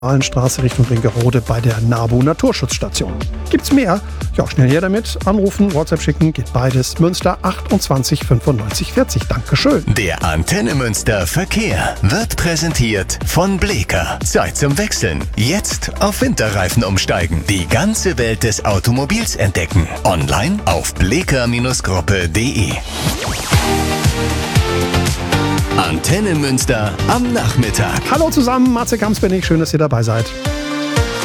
Straße Richtung Ringerode bei der NABU Naturschutzstation. Gibt's mehr? Ja, schnell her damit. Anrufen, WhatsApp schicken, geht beides. Münster 28 95 40. Dankeschön. Der Antenne Münster Verkehr wird präsentiert von Bleeker. Zeit zum Wechseln. Jetzt auf Winterreifen umsteigen. Die ganze Welt des Automobils entdecken. Online auf bleeker-gruppe.de. Antenne Münster am Nachmittag. Hallo zusammen, Matze Kamps bin ich. Schön, dass ihr dabei seid.